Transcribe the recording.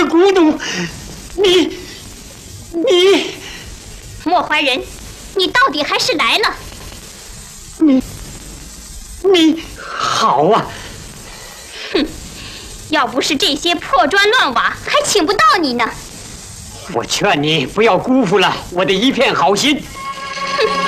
的古董，你， 莫怀仁，你到底还是来了。 你好啊！ 哼，要不是这些破砖乱瓦，还请不到你呢。 我劝你不要辜负了我的一片好心。